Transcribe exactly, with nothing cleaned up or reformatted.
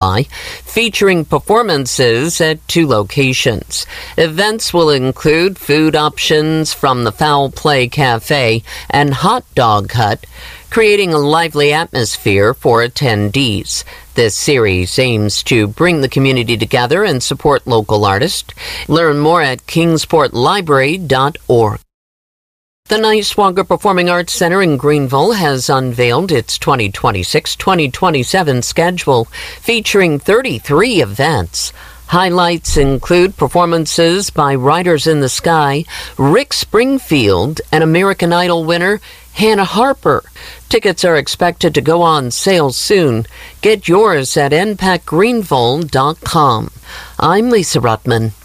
by, featuring performances at two locations. Events will include food options from the Foul Play Cafe and Hot Dog Hut, creating a lively atmosphere for attendees. This series aims to bring the community together and support local artists. Learn more at kingsport library dot org. The Niswonger Performing Arts Center in Greenville has unveiled its twenty twenty-six twenty twenty-seven schedule, featuring thirty-three events. Highlights include performances by Riders in the Sky, Rick Springfield, and American Idol winner Hannah Harper. Tickets are expected to go on sale soon. Get yours at n pac greenville dot com. I'm Lisa Ruttman.